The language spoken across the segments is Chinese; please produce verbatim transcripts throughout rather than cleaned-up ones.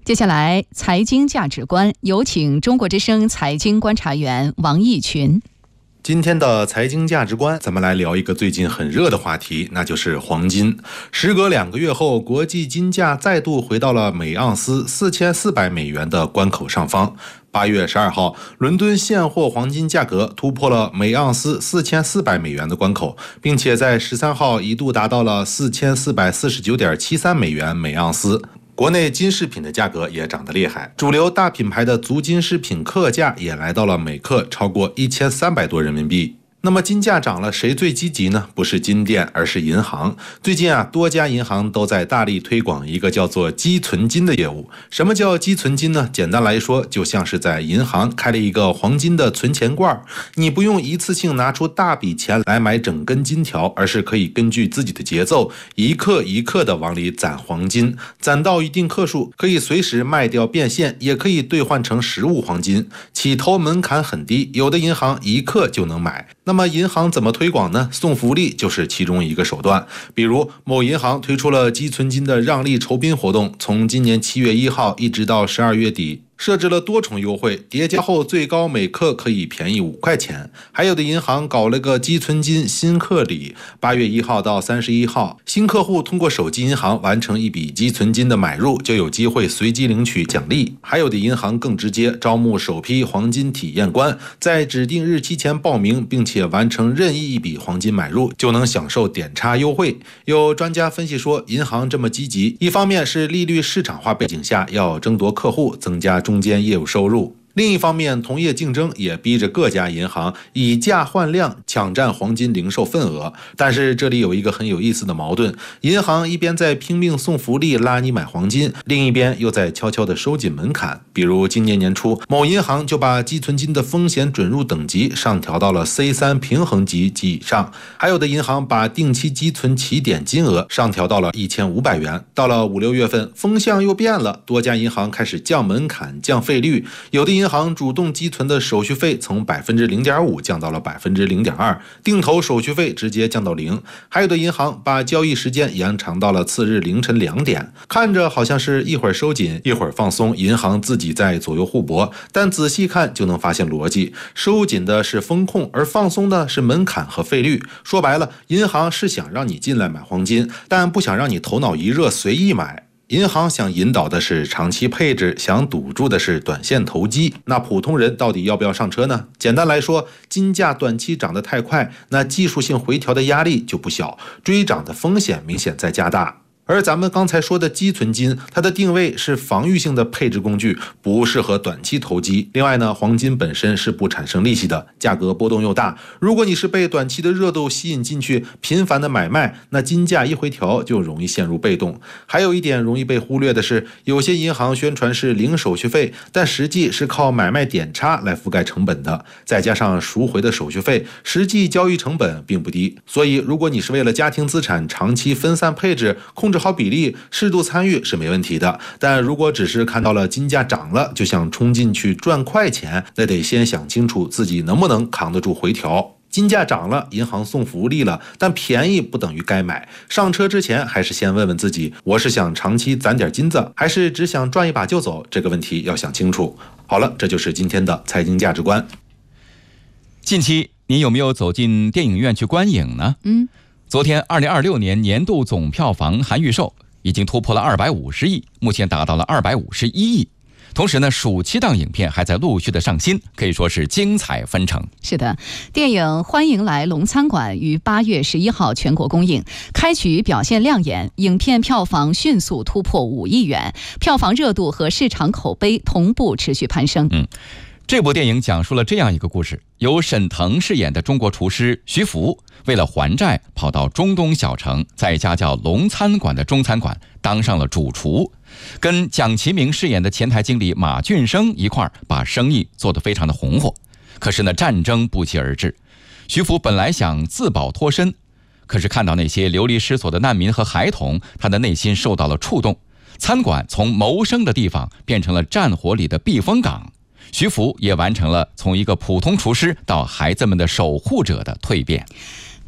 接下来，财经价值观，有请中国之声财经观察员王毅群。 今天的财经价值观，咱们来聊一个最近很热的话题，那就是黄金。时隔两个月后，国际金价再度回到了每盎司四千四百美元的关口上方。八月十二号，伦敦现货黄金价格突破了每盎司四千四百美元的关口，并且在十三号一度达到了四千四百四十九点七三美元每盎司。国内金饰品的价格也涨得厉害，主流大品牌的足金饰品克价也来到了每克超过一千三百多人民币。那么金价涨了，谁最积极呢？不是金店，而是银行。最近啊，多家银行都在大力推广一个叫做积存金的业务。什么叫积存金呢？简单来说，就像是在银行开了一个黄金的存钱罐，你不用一次性拿出大笔钱来买整根金条，而是可以根据自己的节奏，一克一克的往里攒黄金，攒到一定克数，可以随时卖掉变现，也可以兑换成实物黄金。起投门槛很低，有的银行一克就能买。那么银行怎么推广呢？送福利就是其中一个手段。比如某银行推出了积存金的让利酬宾活动，从今年七月一号一直到十二月底，设置了多重优惠，叠加后最高每克可以便宜五块钱。还有的银行搞了个积存金新客礼，八月一号到三十一号，新客户通过手机银行完成一笔积存金的买入，就有机会随机领取奖励。还有的银行更直接，招募首批黄金体验官，在指定日期前报名，并且完成任意一笔黄金买入，就能享受点差优惠。有专家分析说，银行这么积极，一方面是利率市场化背景下要争夺客户，增加中间业务收入，另一方面，同业竞争也逼着各家银行以价换量抢占黄金零售份额。但是这里有一个很有意思的矛盾，银行一边在拼命送福利拉你买黄金，另一边又在悄悄地收紧门槛。比如今年年初，某银行就把积存金的风险准入等级上调到了 C 三 平衡级及以上，还有的银行把定期积存起点金额上调到了一千五百元。到了五六月份，风向又变了，多家银行开始降门槛、降费率，有的银行主动积存的手续费从 百分之零点五 降到了 百分之零点二， 定投手续费直接降到零。还有的银行把交易时间延长到了次日凌晨两点，看着好像是一会儿收紧一会儿放松，银行自己在左右互搏，但仔细看就能发现逻辑，收紧的是风控，而放松的是门槛和费率。说白了，银行是想让你进来买黄金，但不想让你头脑一热随意买。银行想引导的是长期配置，想堵住的是短线投机。那普通人到底要不要上车呢？简单来说，金价短期涨得太快，那技术性回调的压力就不小，追涨的风险明显在加大。而咱们刚才说的积存金，它的定位是防御性的配置工具，不适合短期投机。另外呢，黄金本身是不产生利息的，价格波动又大，如果你是被短期的热度吸引进去，频繁的买卖，那金价一回调就容易陷入被动。还有一点容易被忽略的是，有些银行宣传是零手续费，但实际是靠买卖点差来覆盖成本的，再加上赎回的手续费，实际交易成本并不低。所以如果你是为了家庭资产长期分散配置，控制好比例，适度参与是没问题的。但如果只是看到了金价涨了就想冲进去赚快钱，那得先想清楚自己能不能扛得住回调。金价涨了，银行送福利了，但便宜不等于该买。上车之前还是先问问自己，我是想长期攒点金子，还是只想赚一把就走？这个问题要想清楚。好了，这就是今天的财经价值观。 近期您有没有走进电影院去观影呢？嗯。昨天二零二六年年度总票房含预售已经突破了二百五十亿，目前达到了二百五十一亿。同时呢，暑期档影片还在陆续的上新，可以说是精彩纷呈。 是的，电影《欢迎来龙餐馆》于八月十一号全国公映，开局表现亮眼，影片票房迅速突破五亿元，票房热度和市场口碑同步持续攀升。 嗯。这部电影讲述了这样一个故事，由沈腾饰演的中国厨师徐福，为了还债跑到中东小城，在一家叫龙餐馆的中餐馆当上了主厨，跟蒋奇明饰演的前台经理马俊生一块儿把生意做得非常的红火。可是呢，战争不期而至，徐福本来想自保脱身，可是看到那些流离失所的难民和孩童，他的内心受到了触动。餐馆从谋生的地方变成了战火里的避风港。徐福也完成了从一个普通厨师到孩子们的守护者的蜕变。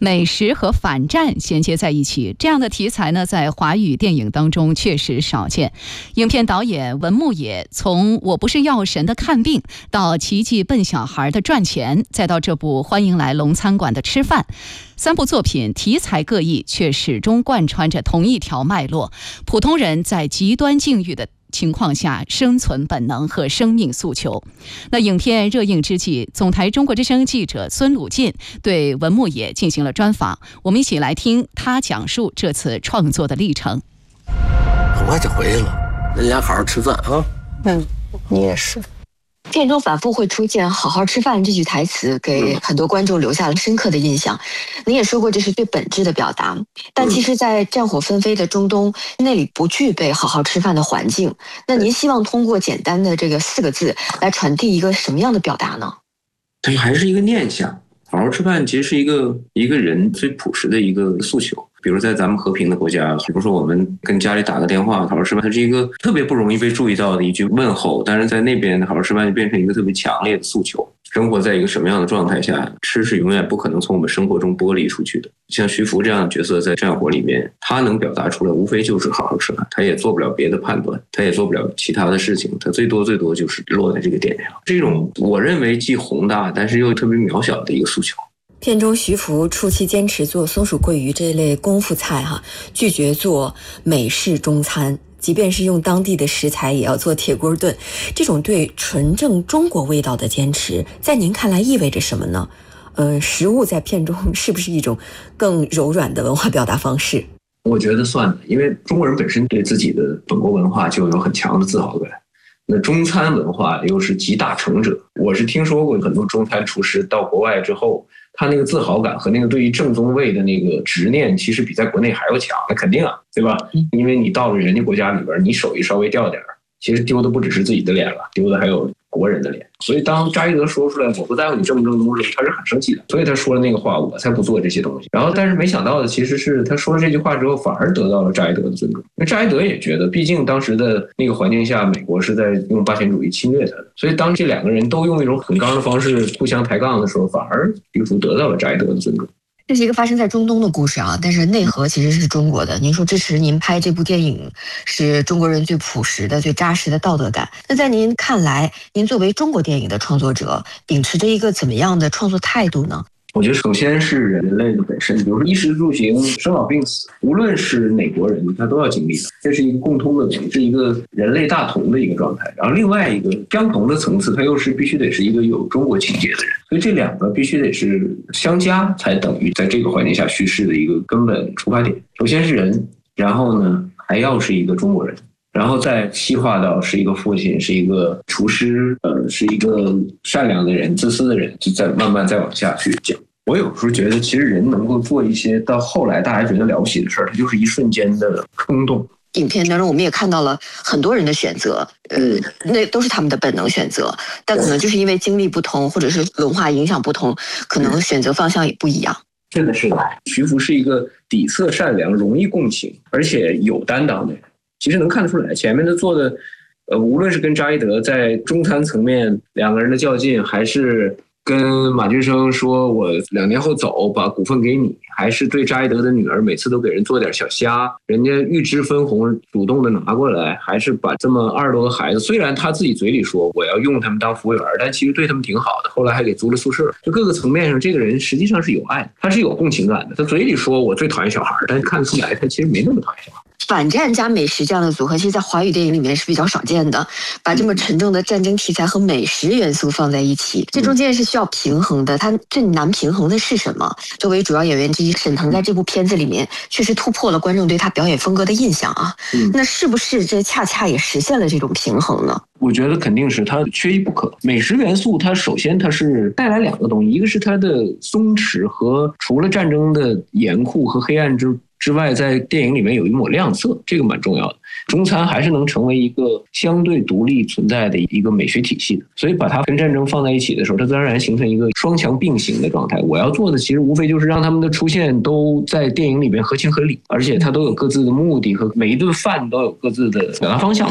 美食和反战衔接在一起，这样的题材呢，在华语电影当中确实少见。影片导演文牧野从《我不是药神》的看病，到《奇迹笨小孩》的赚钱，再到这部《欢迎来龙餐馆》的吃饭，三部作品题材各异，却始终贯穿着同一条脉络：普通人在极端境遇的情况下生存本能和生命诉求。那影片热映之际，总台中国之声记者孙鲁进对文牧野进行了专访，我们一起来听他讲述这次创作的历程。 很快就回去了，人家好好吃饭啊。 嗯，你也是。片中反复会出现“好好吃饭”这句台词，给很多观众留下了深刻的印象。您也说过这是最本质的表达，但其实在战火纷飞的中东，那里不具备好好吃饭的环境。那您希望通过简单的这个四个字来传递一个什么样的表达呢？ 它还是一个念想。好好吃饭其实是一个一个人最朴实的一个诉求。比如在咱们和平的国家，比如说我们跟家里打个电话好好吃饭，它是一个特别不容易被注意到的一句问候，但是在那边好好吃饭就变成一个特别强烈的诉求。生活在一个什么样的状态下，吃是永远不可能从我们生活中剥离出去的。像徐福这样的角色在战火里面，他能表达出来无非就是好好吃饭，他也做不了别的判断，他也做不了其他的事情，他最多最多就是落在这个点上。这种我认为既宏大但是又特别渺小的一个诉求。 片中徐福初期坚持做松鼠桂鱼这类功夫菜哈，拒绝做美式中餐，即便是用当地的食材也要做铁锅炖。这种对纯正中国味道的坚持，在您看来意味着什么呢？呃，食物在片中是不是一种更柔软的文化表达方式？ 我觉得算的，因为中国人本身对自己的本国文化就有很强的自豪感。那中餐文化又是集大成者，我是听说过很多中餐厨师到国外之后，他那个自豪感和那个对于正宗味的那个执念，其实比在国内还要强。那肯定啊，对吧？因为你到了人家国家里边，你手艺稍微掉点儿，其实丢的不只是自己的脸了，丢的还有国人的脸。所以当扎伊德说出来我不在乎你正不正宗的时候，他是很生气的。所以他说了那个话，我才不做这些东西。然后但是没想到的其实是他说了这句话之后，反而得到了扎伊德的尊重。因为扎伊德也觉得，毕竟当时的那个环境下，美国是在用霸权主义侵略他的。所以当这两个人都用一种很刚的方式互相抬杠的时候，反而徐福得到了扎伊德的尊重。 这是一个发生在中东的故事啊，但是内核其实是中国的。您说支持您拍这部电影是中国人最朴实的、最扎实的道德感。那在您看来，您作为中国电影的创作者，秉持着一个怎么样的创作态度呢？ 我觉得首先是人类的本身，比如说衣食住行、生老病死，无论是哪国人，他都要经历的，这是一个共通的东西，是一个人类大同的一个状态。然后另外一个相同的层次，它又是必须得是一个有中国情节的人，所以这两个必须得是相加，才等于在这个环境下叙事的一个根本出发点。首先是人，然后呢还要是一个中国人。然后再细化到是一个父亲，是一个厨师，呃，是一个善良的人、自私的人，就再慢慢再往下去讲。我有时候觉得，其实人能够做一些到后来大家觉得了不起的事儿，它就是一瞬间的冲动。 影片当中我们也看到了很多人的选择，呃，那都是他们的本能选择，但可能就是因为经历不同，或者是文化影响不同，可能选择方向也不一样。 真的是的，徐福是一个底色善良、容易共情，而且有担当的人。其实能看得出来，前面他做的，呃，无论是跟扎伊德在中餐层面两个人的较劲，还是跟马俊生说我两年后走，把股份给你，还是对扎伊德的女儿每次都给人做点小虾，人家预支分红主动的拿过来，还是把这么二十多个孩子，虽然他自己嘴里说我要用他们当服务员，但其实对他们挺好的，后来还给租了宿舍。就各个层面上，这个人实际上是有爱的，他是有共情感的。他嘴里说我最讨厌小孩，但是看得出来他其实没那么讨厌小孩。 反战加美食这样的组合，其实在华语电影里面是比较少见的，把这么沉重的战争题材和美食元素放在一起，这中间是需要平衡的。它最难平衡的是什么？作为主要演员之一，沈腾在这部片子里面确实突破了观众对他表演风格的印象啊。嗯、那是不是这恰恰也实现了这种平衡呢？ 我觉得肯定是它缺一不可。美食元素它首先它是带来两个东西，一个是它的松弛和除了战争的严酷和黑暗之之外，在电影里面有一抹亮色，这个蛮重要的。中餐还是能成为一个相对独立存在的一个美学体系的，所以把它跟战争放在一起的时候，它自然而然形成一个双强并行的状态。我要做的其实无非就是让他们的出现都在电影里面合情合理，而且它都有各自的目的和每一顿饭都有各自的表达方向吧。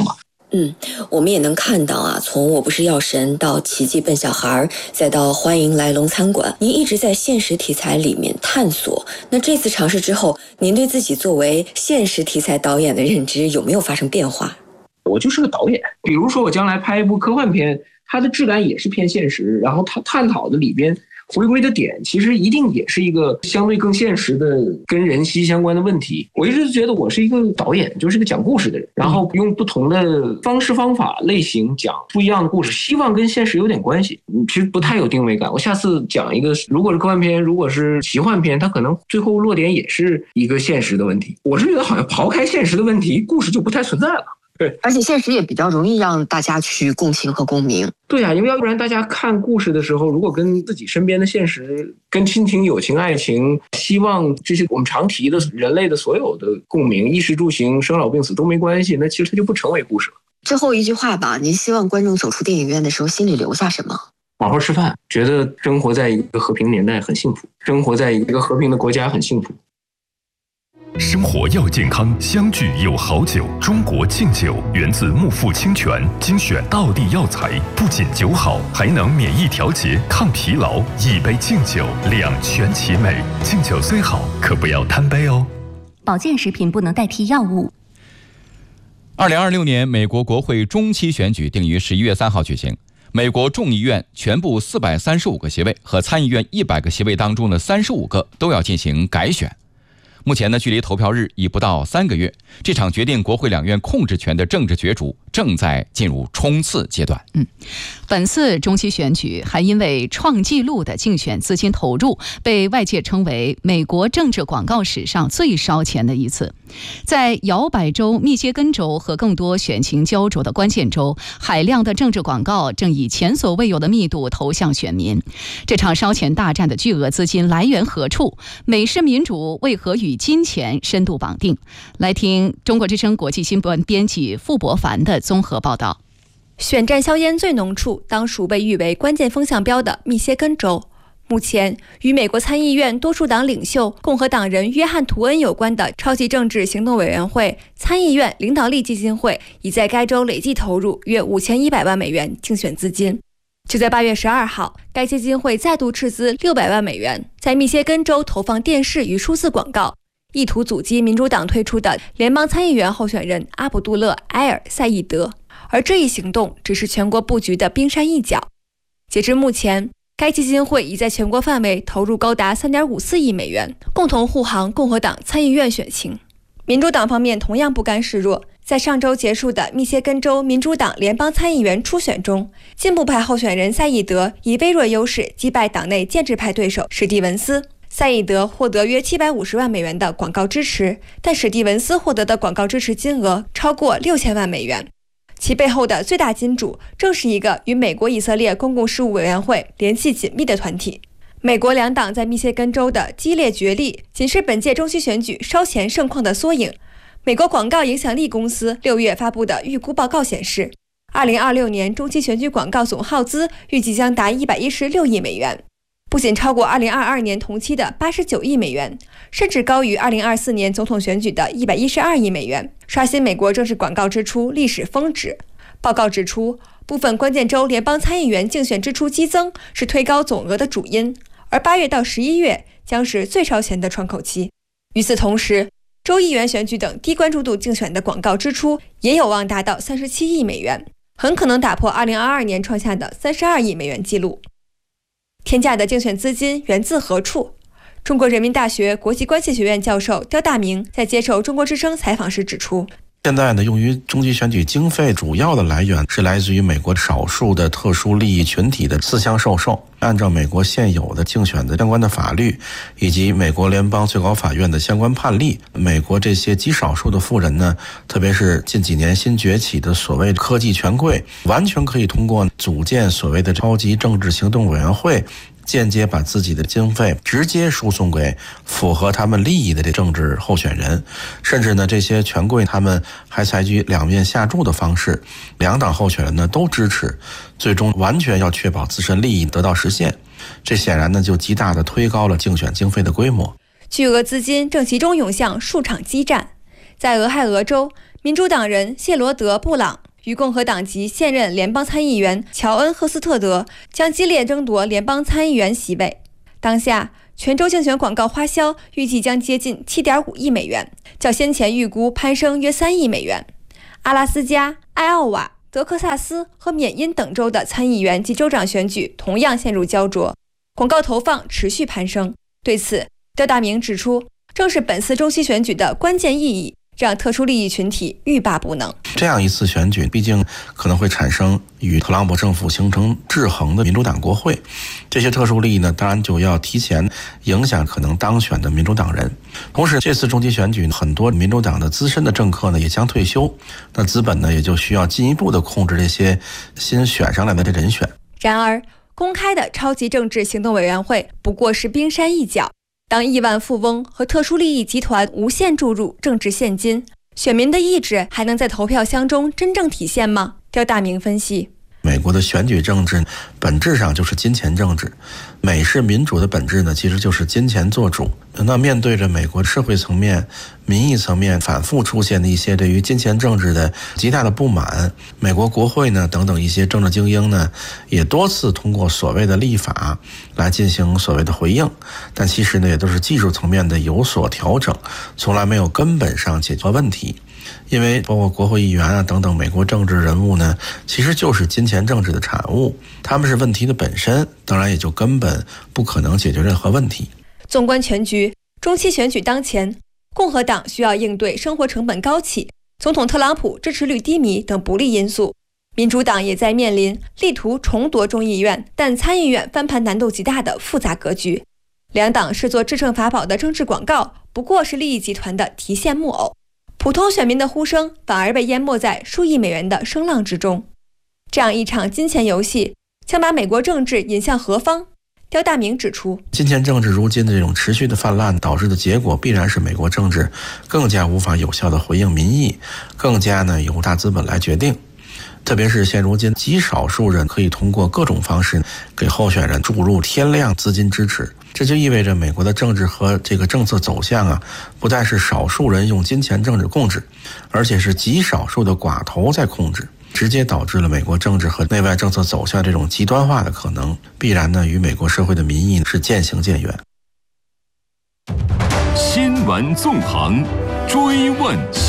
嗯，我们也能看到啊，从我不是药神到奇迹笨小孩，再到欢迎来龙餐馆，您一直在现实题材里面探索。那这次尝试之后，您对自己作为现实题材导演的认知有没有发生变化？ 我就是个导演，比如说我将来拍一部科幻片，它的质感也是偏现实，然后它探讨的里边回归的点其实一定也是一个相对更现实的跟人息相关的问题。我一直觉得我是一个导演，就是个讲故事的人，然后用不同的方式方法类型讲不一样的故事，希望跟现实有点关系。其实不太有定位感。我下次讲一个，如果是科幻片，如果是奇幻片，它可能最后落点也是一个现实的问题。我是觉得好像刨开现实的问题，故事就不太存在了。对， 而且现实也比较容易让大家去共情和共鸣。 对啊，因为要不然大家看故事的时候，如果跟自己身边的现实、跟亲情、友情、爱情、希望这些我们常提的人类的所有的共鸣，衣食住行、生老病死都没关系，那其实它就不成为故事了。 最后一句话吧，您希望观众走出电影院的时候心里留下什么？ 好好吃饭，觉得生活在一个和平年代很幸福，生活在一个和平的国家很幸福。 生活要健康，相聚有好酒。中国敬酒源自木富清泉，精选道地药材，不仅酒好，还能免疫调节、抗疲劳。一杯敬酒，两全其美。敬酒虽好，可不要贪杯哦。 保健食品不能代替药物。 二零二六年美国国会中期选举定于十一月三号举行。美国众议院全部四百三十五个席位和参议院一百个席位当中的三十五个都要进行改选。目前呢，距离投票日已不到三个月，这场决定国会两院控制权的政治角逐正在进入冲刺阶段。 嗯，本次中期选举还因为创纪录的竞选资金投入，被外界称为美国政治广告史上最烧钱的一次。在摇摆州、密歇根州和更多选情焦灼的关键州，海量的政治广告正以前所未有的密度投向选民。这场烧钱大战的巨额资金来源何处？美式民主为何与金钱深度绑定？来听中国之声国际新闻编辑傅博凡的综合报道。 选战硝烟最浓处，当属被誉为关键风向标的密歇根州。目前，与美国参议院多数党领袖共和党人约翰·图恩有关的超级政治行动委员会参议院领导力基金会，已在该州累计投入约五千一百万美元竞选资金。就在八月十二号，该基金会再度斥资六百万美元，在密歇根州投放电视与数字广告，意图阻击民主党推出的联邦参议员候选人阿卜杜勒·埃尔·赛义德。而这一行动只是全国布局的冰山一角。截至目前，该基金会已在全国范围投入高达 三点五四亿美元，共同护航共和党参议院选情。民主党方面同样不甘示弱，在上周结束的密歇根州民主党联邦参议员初选中，进步派候选人赛义德以微弱优势击败党内建制派对手史蒂文斯。赛义德获得约七百五十万美元的广告支持，但史蒂文斯获得的广告支持金额超过六千万美元。其背后的最大金主正是一个与美国以色列公共事务委员会联系紧密的团体。美国两党在密歇根州的激烈角力，仅是本届中期选举烧钱盛况的缩影。美国广告影响力公司六月发布的预估报告显示，二零二六年中期选举广告总耗资预计将达一百一十六亿美元，不仅超过二零二二年同期的八十九亿美元，甚至高于二零二四年总统选举的一百一十二亿美元，刷新美国政治广告支出历史峰值。报告指出，部分关键州联邦参议员竞选支出激增是推高总额的主因，而八月到十一月将是最烧钱的窗口期。与此同时，州议员选举等低关注度竞选的广告支出也有望达到三十七亿美元，很可能打破二零二二年创下的三十二亿美元纪录。天价的竞选资金源自何处？中国人民大学国际关系学院教授刁大明在接受中国之声采访时指出， 现在呢，用于中期选举经费主要的来源是来自于美国少数的特殊利益群体的私相授受。按照美国现有的竞选的相关的法律，以及美国联邦最高法院的相关判例，美国这些极少数的富人呢，特别是近几年新崛起的所谓科技权贵，完全可以通过组建所谓的超级政治行动委员会，间接把自己的经费直接输送给符合他们利益的这政治候选人。甚至呢，这些权贵他们还采取两面下注的方式，两党候选人呢都支持，最终完全要确保自身利益得到实现。这显然呢就极大的推高了竞选经费的规模。 巨额资金正集中涌向数场激战。在俄亥俄州，民主党人谢罗德·布朗与共和党籍现任联邦参议员乔恩·赫斯特德将激烈争夺联邦参议员席位。当下，全州竞选广告花销预计将接近 七点五亿美元，较先前预估攀升约三亿美元。阿拉斯加、艾奥瓦、德克萨斯和缅因等州的参议员及州长选举同样陷入焦灼，广告投放持续攀升。对此，刁大明指出，正是本次中期选举的关键意义，让特殊利益群体欲罢不能。 这样一次选举，毕竟可能会产生与特朗普政府形成制衡的民主党国会，这些特殊利益呢，当然就要提前影响可能当选的民主党人。同时，这次中期选举，很多民主党的资深的政客呢也将退休，那资本呢也就需要进一步的控制这些新选上来的这人选。 然而，公开的超级政治行动委员会不过是冰山一角。当亿万富翁和特殊利益集团无限注入政治现金，选民的意志还能在投票箱中真正体现吗？刁大明分析， 美国的选举政治本质上就是金钱政治，美式民主的本质呢，其实就是金钱做主。那面对着美国社会层面、民意层面反复出现的一些对于金钱政治的极大的不满，美国国会呢等等一些政治精英呢，也多次通过所谓的立法来进行所谓的回应，但其实呢也都是技术层面的有所调整，从来没有根本上解决问题。因为包括国会议员啊等等美国政治人物呢，其实就是金钱政治的产物，他们是问题的本身，当然也就根本不可能解决任何问题。 纵观全局，中期选举当前，共和党需要应对生活成本高企、总统特朗普支持率低迷等不利因素，民主党也在面临力图重夺众议院但参议院翻盘难度极大的复杂格局。两党视作制胜法宝的政治广告，不过是利益集团的提线木偶，普通选民的呼声反而被淹没在数亿美元的声浪之中。这样一场金钱游戏将把美国政治引向何方？刁大明指出， 金钱政治如今的这种持续的泛滥导致的结果，必然是美国政治更加无法有效的回应民意，更加呢由大资本来决定。特别是现如今极少数人可以通过各种方式给候选人注入天量资金支持，这就意味着美国的政治和这个政策走向啊，不但是少数人用金钱政治控制，而且是极少数的寡头在控制，直接导致了美国政治和内外政策走向这种极端化的可能，必然呢与美国社会的民意是渐行渐远。 新闻纵横，追问